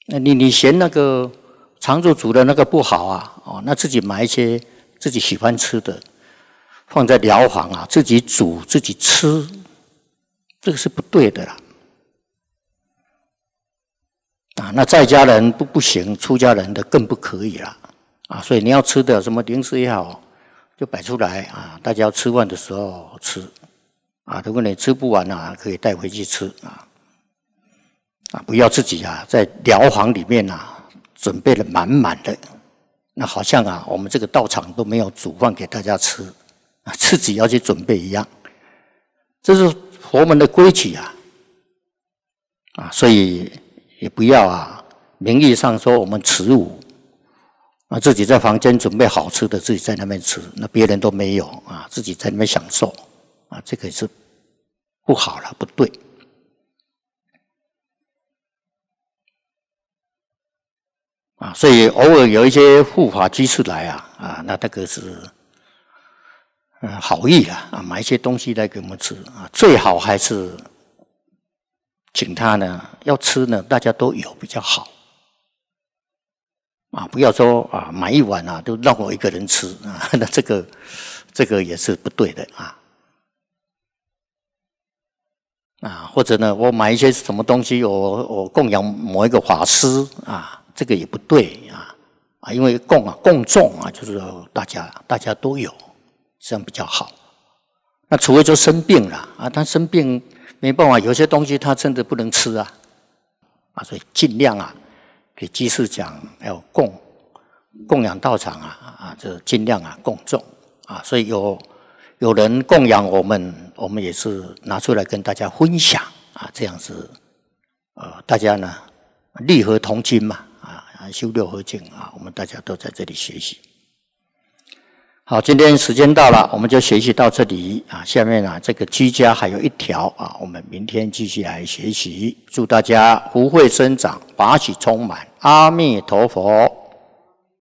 那你嫌那个常住煮的那个不好啊，哦，那自己买一些自己喜欢吃的，放在寮房啊，自己煮自己吃，这个是不对的啦。啊，那在家人不行，出家人的更不可以啦。啊，所以你要吃的什么零食也好，就摆出来啊，大家要吃饭的时候吃。啊，如果你吃不完啊，可以带回去吃啊。啊，不要自己啊在寮房里面啊准备了满满的，那好像啊我们这个道场都没有煮饭给大家吃，啊自己要去准备一样。这是佛门的规矩啊。啊，所以也不要啊名义上说我们持五，啊自己在房间准备好吃的，自己在那边吃，那别人都没有啊，自己在那边享受啊，这个是不好了，不对。啊，所以偶尔有一些护法居士来啊，那个是好意啊，买一些东西来给我们吃啊，最好还是请他呢，要吃呢，大家都有比较好啊，不要说啊买一碗啊，都让我一个人吃啊，那这个也是不对的啊。啊，或者呢，我买一些什么东西，我供养某一个法师啊，这个也不对啊，因为供众啊，就是大家都有，这样比较好。那除非就生病了啊，他生病没办法，有些东西他真的不能吃啊，所以尽量啊，给居士讲要供养道场啊，就尽量啊供众啊，所以有人供养我们也是拿出来跟大家分享啊，这样子，大家呢利合同心嘛，修六合敬啊，我们大家都在这里学习。好，今天时间到了，我们就学习到这里啊。下面啊，这个居家还有一条啊，我们明天继续来学习。祝大家福慧生长，法喜充满。阿弥陀佛。